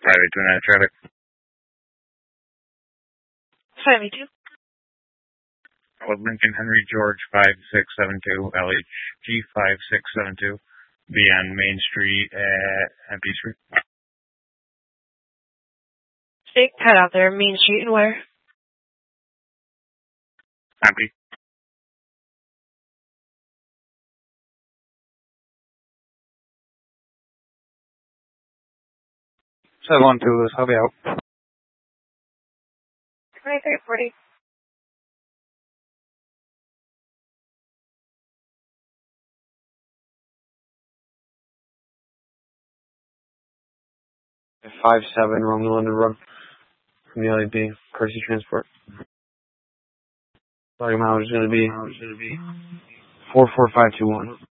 582 traffic. 582. Lincoln Henry George 5672, LHG 5672, be on Main Street at B Street. Big cut out there, Main Street and where? Happy. So 1-2, I'll be out. 2340. Five seven Romeo London Road from the LAB, Courtesy Transport. Sorry, mileage is going to be 44521.